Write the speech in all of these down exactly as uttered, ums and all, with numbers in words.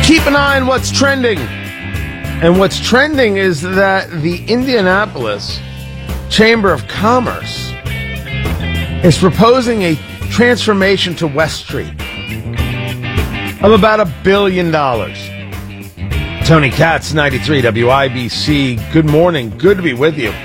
Keep an eye on what's trending. And what's trending is that the Indianapolis Chamber of Commerce is proposing a transformation to West Street of about a billion dollars. Tony Katz, ninety-three W I B C. Good morning. Good to be with you.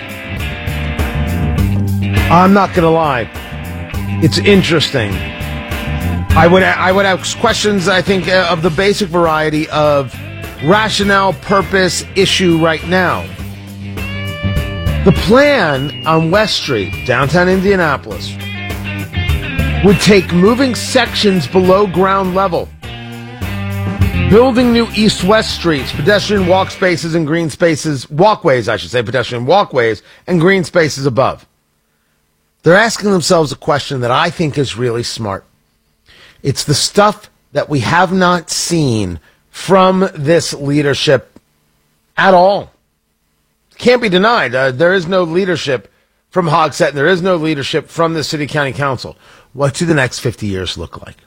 I'm not going to lie. It's interesting. I would I would ask questions, I think, uh, of the basic variety of rationale, purpose, issue right now. The plan on West Street, downtown Indianapolis, would take moving sections below ground level, building new east-west streets, pedestrian walk spaces and green spaces, walkways, I should say, pedestrian walkways and green spaces above. They're asking themselves a question that I think is really smart. It's the stuff that we have not seen from this leadership at all. Can't be denied. Uh, there is no leadership from Hogsett, and there is no leadership from the City County Council. What do the next fifty years look like?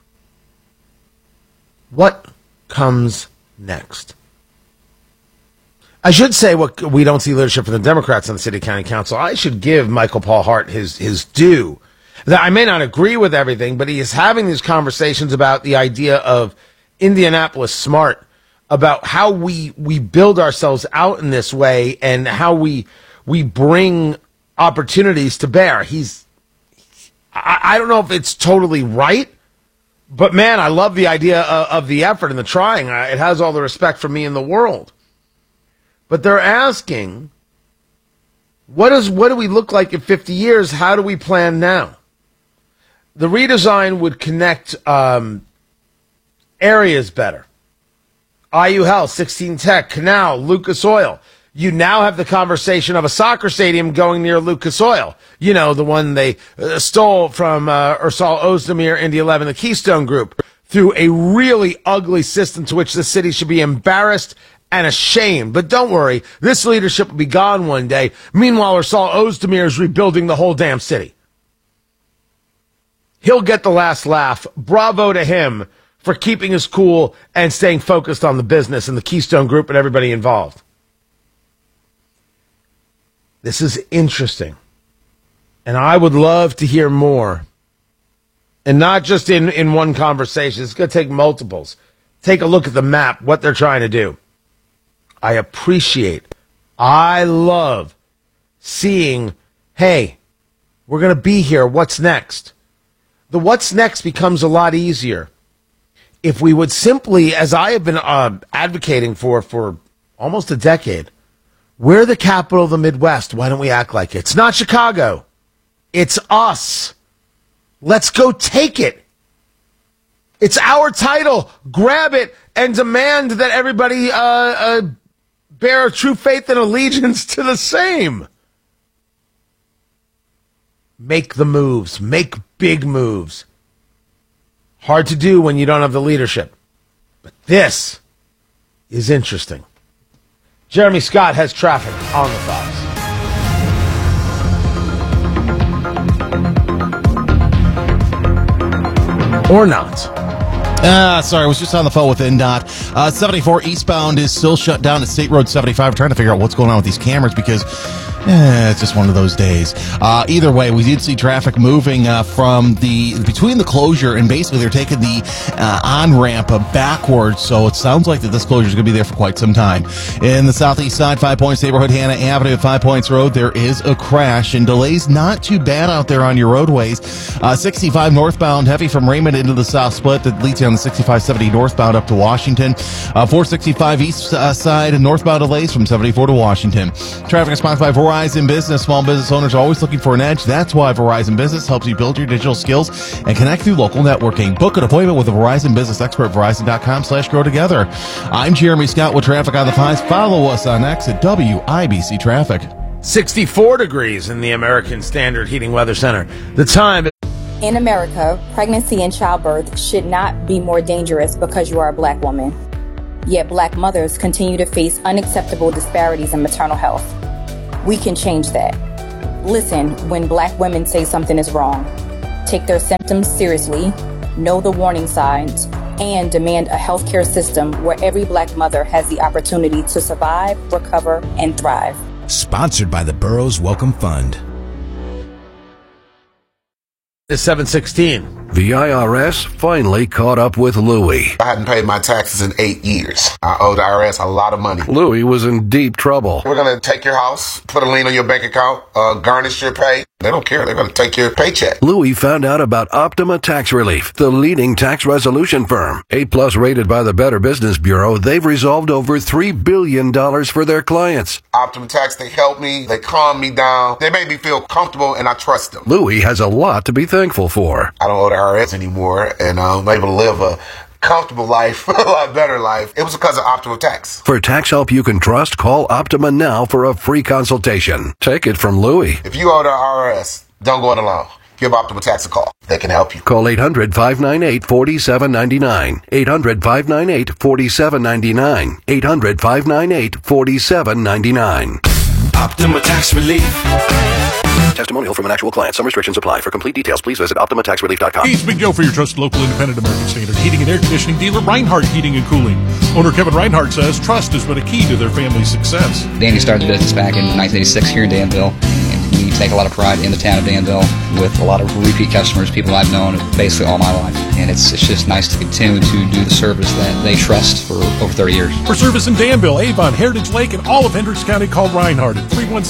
What comes next? I should say what we don't see leadership from the Democrats on the City County Council. I should give Michael Paul Hart his, his due. That I may not agree with everything, but he is having these conversations about the idea of Indianapolis smart, about how we, we build ourselves out in this way and how we we bring opportunities to bear. He's, I, I don't know if it's totally right, but man, I love the idea of, of the effort and the trying. It has all the respect for me in the world. But they're asking, what is what do we look like in fifty years? How do we plan now? The redesign would connect um, areas better. I U Health, sixteen Tech, Canal, Lucas Oil. You now have the conversation of a soccer stadium going near Lucas Oil. You know, the one they uh, stole from uh, Ursal Ozdemir in the eleven, the Keystone Group, through a really ugly system to which the city should be embarrassed and ashamed. But don't worry, this leadership will be gone one day. Meanwhile, Ursal Ozdemir is rebuilding the whole damn city. He'll get the last laugh. Bravo to him for keeping his cool and staying focused on the business and the Keystone Group and everybody involved. This is interesting. And I would love to hear more. And not just in, in one conversation. It's going to take multiples. Take a look at the map, what they're trying to do. I appreciate, I love seeing, hey, we're going to be here. What's next? The what's next becomes a lot easier if we would simply, as I have been uh, advocating for for almost a decade, we're the capital of the Midwest. Why don't we act like it? It's not Chicago. It's us. Let's go take it. It's our title. Grab it and demand that everybody uh, uh, bear true faith and allegiance to the same. Make the moves. Make big moves. Hard to do when you don't have the leadership. But this is interesting. Jeremy Scott has traffic on the Fox. Or not. Ah, sorry, I was just on the phone with N D O T. Uh, seventy-four eastbound is still shut down at State Road seventy-five. Trying to figure out what's going on with these cameras because eh, it's just one of those days. Uh, either way, we did see traffic moving uh, from the between the closure, and basically they're taking the uh, on-ramp backwards, so it sounds like that this closure is going to be there for quite some time. In the southeast side, Five Points neighborhood, Hannah Avenue at Five Points Road, there is a crash, and delays not too bad out there on your roadways. Uh, sixty-five northbound, heavy from Raymond into the south split that leads you on the sixty-five seventy northbound up to Washington. Uh, four sixty-five east uh, side northbound delays from seventy-four to Washington. Traffic is sponsored by Verizon Business. Small business owners are always looking for an edge. That's why Verizon Business helps you build your digital skills and connect through local networking. Book an appointment with a Verizon Business expert at Verizon.com slash grow together. I'm Jeremy Scott with Traffic on the Fives. Follow us on X at W I B C Traffic. sixty-four degrees in the American Standard Heating Weather Center. The time... In America, pregnancy and childbirth should not be more dangerous because you are a black woman. Yet black mothers continue to face unacceptable disparities in maternal health. We can change that. Listen when black women say something is wrong. Take their symptoms seriously, know the warning signs, and demand a healthcare system where every Black mother has the opportunity to survive, recover, and thrive. Sponsored by the Burroughs Welcome Fund. It's seven sixteen. The I R S finally caught up with Louie. I hadn't paid my taxes in eight years. I owe the I R S a lot of money. Louie was in deep trouble. We're going to take your house, put a lien on your bank account, uh, garnish your pay. They don't care. They're going to take your paycheck. Louie found out about Optima Tax Relief, the leading tax resolution firm. A-plus rated by the Better Business Bureau, they've resolved over three billion dollars for their clients. Optima Tax, they help me. They calm me down. They make me feel comfortable, and I trust them. Louie has a lot to be thankful for. I don't owe the I R S anymore, and I'm able to live a comfortable life, a lot better life. It was because of Optima Tax. For tax help you can trust, call Optima now for a free consultation. Take it from Louie. If you owe the I R S, don't go it alone. Give Optima Tax a call. They can help you. Call eight hundred, five nine eight, four seven nine nine. eight hundred, five nine eight, four seven nine nine. eight hundred, five nine eight, four seven nine nine. Optima Tax Relief. Testimonial from an actual client. Some restrictions apply. For complete details, please visit Optima Tax Relief dot com. Hey, it's Big Joe for your trusted local independent American Standard heating and air conditioning dealer, Reinhardt Heating and Cooling. Owner Kevin Reinhardt says trust has been a key to their family's success. Danny started the business back in nineteen eighty-six here in Danville, and we take a lot of pride in the town of Danville with a lot of repeat customers, people I've known basically all my life. And it's, it's just nice to continue to do the service that they trust for over thirty years. For service in Danville, Avon, Heritage Lake, and all of Hendricks County, call Reinhardt at three one six